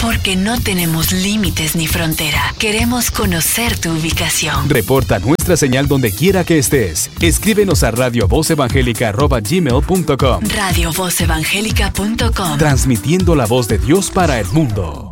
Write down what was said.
Porque no tenemos límites ni frontera. Queremos conocer tu ubicación. Reporta nuestra señal donde quiera que estés. Escríbenos a radiovozevangelica@gmail.com. Radiovozevangelica.com. Transmitiendo la voz de Dios para el mundo.